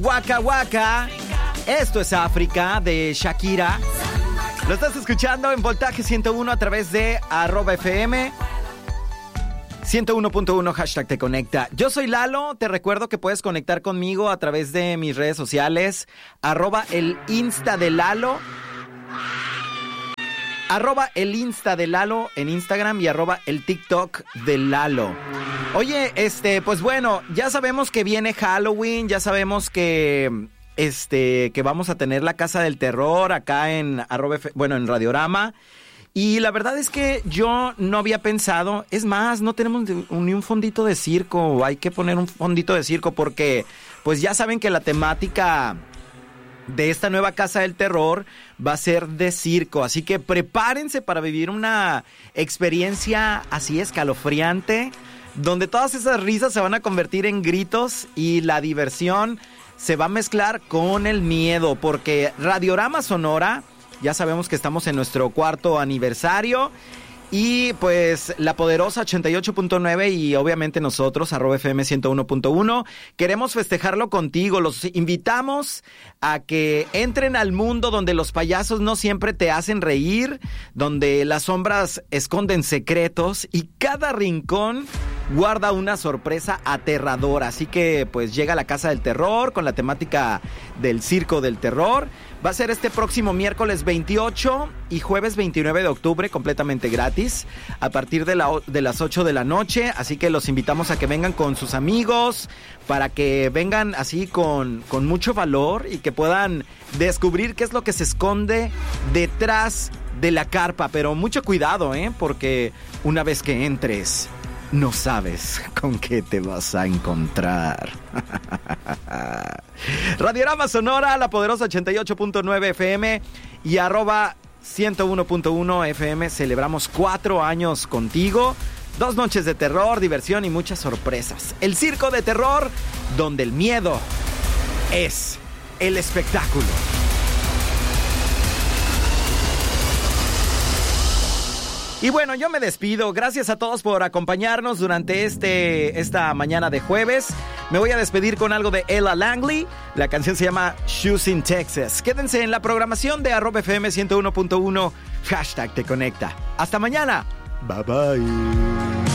Waka Waka. Esto es África de Shakira. Lo estás escuchando en Voltaje 101 a través de @FM 101.1 hashtag te conecta. Yo soy Lalo, te recuerdo que puedes conectar conmigo a través de mis redes sociales, @el Insta de Lalo, @el Insta de Lalo en Instagram y @el TikTok de Lalo. Oye, pues bueno, ya sabemos que viene Halloween, ya sabemos que vamos a tener la Casa del Terror acá en en Radiorama. Y la verdad es que yo no había pensado, es más, no tenemos ni un fondito de circo, hay que poner un fondito de circo porque pues ya saben que la temática de esta nueva Casa del Terror va a ser de circo, así que prepárense para vivir una experiencia así escalofriante, donde todas esas risas se van a convertir en gritos y la diversión se va a mezclar con el miedo, porque Radiorama Sonora, ya sabemos que estamos en nuestro 4º aniversario y pues La Poderosa 88.9 y obviamente nosotros, @FM 101.1, queremos festejarlo contigo. Los invitamos a que entren al mundo donde los payasos no siempre te hacen reír, donde las sombras esconden secretos y cada rincón guarda una sorpresa aterradora. Así que pues llega a la Casa del Terror con la temática del Circo del Terror. Va a ser este próximo miércoles 28 y jueves 29 de octubre, completamente gratis, a partir de las 8 de la noche. Así que los invitamos a que vengan con sus amigos, para que vengan así con mucho valor y que puedan descubrir qué es lo que se esconde detrás de la carpa. Pero mucho cuidado, porque una vez que entres, no sabes con qué te vas a encontrar. Radiorama Sonora, La Poderosa 88.9 FM y @101.1 FM. Celebramos 4 años contigo. 2 noches de terror, diversión y muchas sorpresas. El circo de terror, donde el miedo es el espectáculo. Y bueno, yo me despido. Gracias a todos por acompañarnos durante esta mañana de jueves. Me voy a despedir con algo de Ella Langley. La canción se llama Shoes in Texas. Quédense en la programación de @FM 101.1 hashtag te conecta. Hasta mañana. Bye bye.